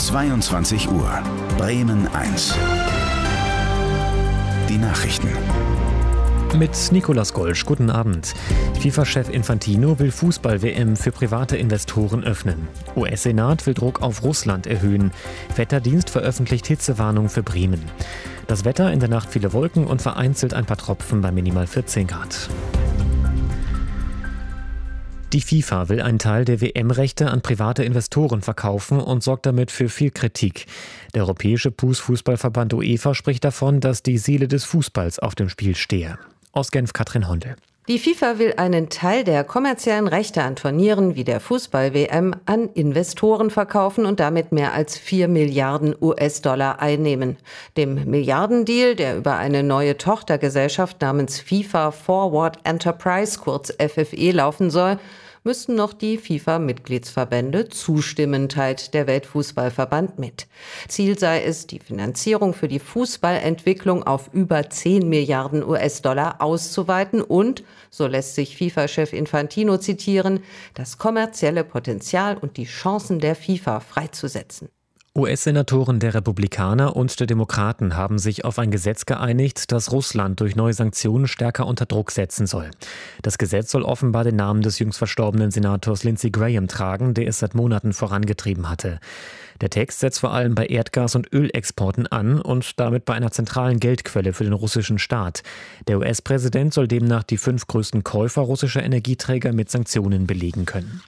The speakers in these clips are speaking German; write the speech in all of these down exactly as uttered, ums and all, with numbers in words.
zweiundzwanzig Uhr. Bremen eins. Die Nachrichten. Mit Nicolas Golsch, guten Abend. FIFA-Chef Infantino will Fußball-W M für private Investoren öffnen. U S-Senat will Druck auf Russland erhöhen. Wetterdienst veröffentlicht Hitzewarnung für Bremen. Das Wetter, in der Nacht viele Wolken und vereinzelt ein paar Tropfen bei minimal vierzehn Grad. Die FIFA will einen Teil der W M-Rechte an private Investoren verkaufen und sorgt damit für viel Kritik. Der Europäische Fußballverband UEFA spricht davon, dass die Seele des Fußballs auf dem Spiel stehe. Aus Genf Katrin Hondel. Die FIFA will einen Teil der kommerziellen Rechte an Turnieren wie der Fußball-W M an Investoren verkaufen und damit mehr als vier Milliarden U S-Dollar einnehmen. Dem Milliardendeal, der über eine neue Tochtergesellschaft namens FIFA Forward Enterprise, kurz F F E, laufen soll, müssten noch die FIFA-Mitgliedsverbände zustimmen, teilt der Weltfußballverband mit. Ziel sei es, die Finanzierung für die Fußballentwicklung auf über zehn Milliarden U S-Dollar auszuweiten und, so lässt sich FIFA-Chef Infantino zitieren, das kommerzielle Potenzial und die Chancen der FIFA freizusetzen. U S-Senatoren der Republikaner und der Demokraten haben sich auf ein Gesetz geeinigt, das Russland durch neue Sanktionen stärker unter Druck setzen soll. Das Gesetz soll offenbar den Namen des jüngst verstorbenen Senators Lindsey Graham tragen, der es seit Monaten vorangetrieben hatte. Der Text setzt vor allem bei Erdgas- und Ölexporten an und damit bei einer zentralen Geldquelle für den russischen Staat. Der U S-Präsident soll demnach die fünf größten Käufer russischer Energieträger mit Sanktionen belegen können.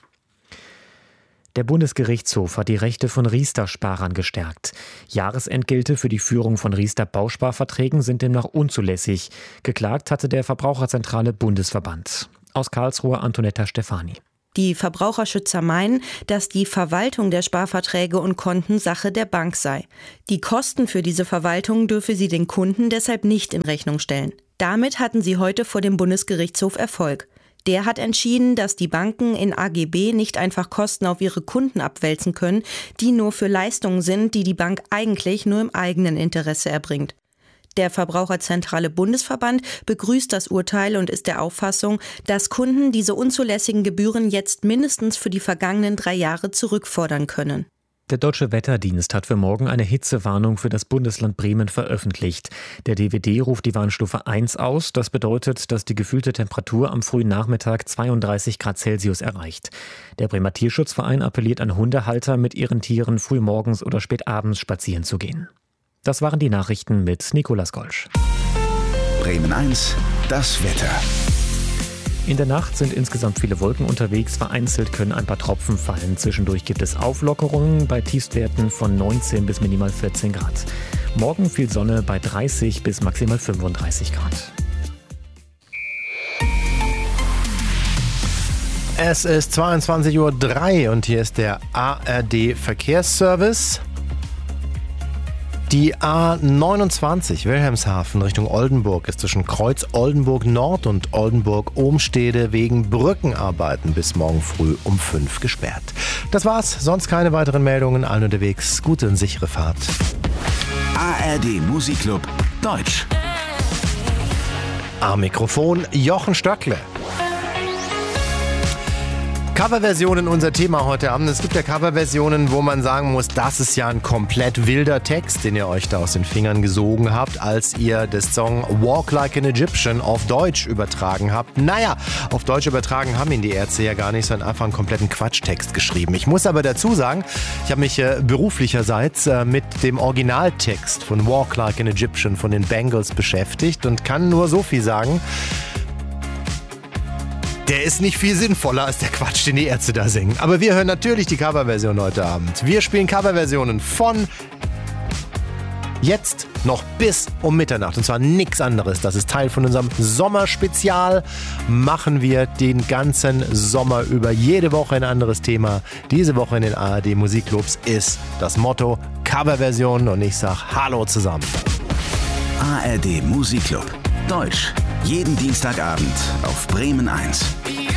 Der Bundesgerichtshof hat die Rechte von Riester-Sparern gestärkt. Jahresentgelte für die Führung von Riester-Bausparverträgen sind demnach unzulässig. Geklagt hatte der Verbraucherzentrale Bundesverband. Aus Karlsruhe Antonetta Stefani. Die Verbraucherschützer meinen, dass die Verwaltung der Sparverträge und Konten Sache der Bank sei. Die Kosten für diese Verwaltung dürfe sie den Kunden deshalb nicht in Rechnung stellen. Damit hatten sie heute vor dem Bundesgerichtshof Erfolg. Der hat entschieden, dass die Banken in A G B nicht einfach Kosten auf ihre Kunden abwälzen können, die nur für Leistungen sind, die die Bank eigentlich nur im eigenen Interesse erbringt. Der Verbraucherzentrale Bundesverband begrüßt das Urteil und ist der Auffassung, dass Kunden diese unzulässigen Gebühren jetzt mindestens für die vergangenen drei Jahre zurückfordern können. Der Deutsche Wetterdienst hat für morgen eine Hitzewarnung für das Bundesland Bremen veröffentlicht. Der D W D ruft die Warnstufe eins aus. Das bedeutet, dass die gefühlte Temperatur am frühen Nachmittag zweiunddreißig Grad Celsius erreicht. Der Bremer Tierschutzverein appelliert an Hundehalter, mit ihren Tieren früh morgens oder spät abends spazieren zu gehen. Das waren die Nachrichten mit Nicolas Golsch. Bremen eins, das Wetter. In der Nacht sind insgesamt viele Wolken unterwegs, vereinzelt können ein paar Tropfen fallen. Zwischendurch gibt es Auflockerungen bei Tiefstwerten von neunzehn bis minimal vierzehn Grad. Morgen viel Sonne bei dreißig bis maximal fünfunddreißig Grad. Es ist zweiundzwanzig Uhr drei und hier ist der A R D-Verkehrsservice. Die A neunundzwanzig Wilhelmshaven Richtung Oldenburg ist zwischen Kreuz Oldenburg Nord und Oldenburg-Ohmstede wegen Brückenarbeiten bis morgen früh um fünf gesperrt. Das war's, sonst keine weiteren Meldungen. Allen unterwegs, gute und sichere Fahrt. A R D Musikclub Deutsch. Am Mikrofon Jochen Stöckle. Coverversionen unser Thema heute Abend. Es gibt ja Coverversionen, wo man sagen muss, das ist ja ein komplett wilder Text, den ihr euch da aus den Fingern gesogen habt, als ihr das Song Walk Like an Egyptian auf Deutsch übertragen habt. Naja, auf Deutsch übertragen haben ihn die Ärzte ja gar nicht, sondern einfach einen kompletten Quatschtext geschrieben. Ich muss aber dazu sagen, ich habe mich äh, beruflicherseits äh, mit dem Originaltext von Walk Like an Egyptian von den Bangles beschäftigt und kann nur so viel sagen. Der ist nicht viel sinnvoller als der Quatsch, den die Ärzte da singen. Aber wir hören natürlich die Coverversion heute Abend. Wir spielen Coverversionen von jetzt noch bis um Mitternacht. Und zwar nichts anderes. Das ist Teil von unserem Sommerspezial. Machen wir den ganzen Sommer über jede Woche ein anderes Thema. Diese Woche in den A R D Musikclubs ist das Motto Coverversion. Und ich sag Hallo zusammen. A R D Musikclub Deutsch. Jeden Dienstagabend auf Bremen eins.